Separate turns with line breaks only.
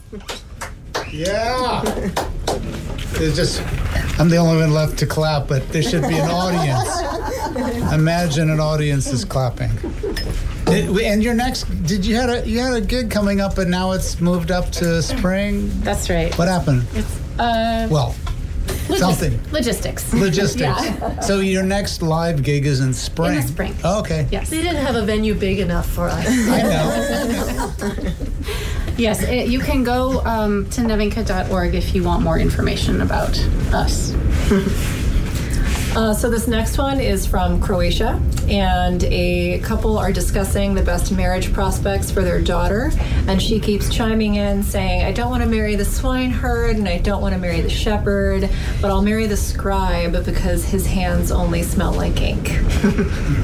Yeah. I'm the only one left to clap, but there should be an audience. Imagine an audience is clapping. And your next, you had a gig coming up, and now it's moved up to spring?
That's right.
What happened? Something.
Logistics.
Yeah. So your next live gig is in spring?
In the spring.
Oh, okay.
Yes.
They didn't have a venue big enough for us.
I know.
Yes, you can go to nevinka.org if you want more information about us.
So this next one is from Croatia, and a couple are discussing the best marriage prospects for their daughter, and she keeps chiming in saying, I don't want to marry the swineherd and I don't want to marry the shepherd, but I'll marry the scribe because his hands only smell like ink.